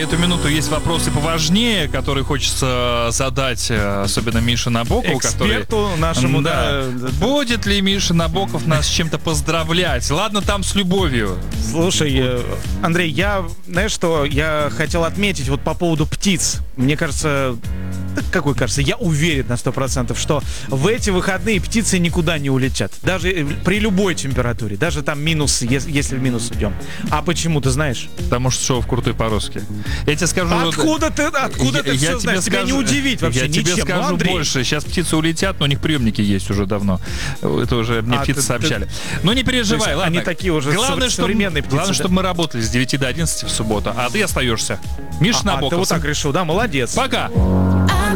эту минуту есть вопросы поважнее, которые хочется задать, особенно Мише Набокову, эксперту нашему, да. Будет ли Миша Набоков нас с чем-то поздравлять? Ладно, там с любовью. Слушай, Андрей, знаешь что, я хотел отметить вот по поводу птиц. Мне кажется, я уверен на 100%, что в эти выходные птицы никуда не улетят. Даже при любой температуре. Даже там минус, если в минус идем. А почему, ты знаешь? Потому что шоу в крутой по-русски. Я тебе скажу... Откуда ты все знаешь? Тебя не удивить вообще ничем. Я тебе скажу больше. Сейчас птицы улетят, но у них приемники есть уже давно. Это уже мне птицы сообщали. Ну не переживай, ладно. Они такие уже современные птицы. Главное, чтобы мы работали с 9 до 11 в субботу, а ты остаешься. Миша Набоков. Ты вот так решил, да? Молодец. Пока.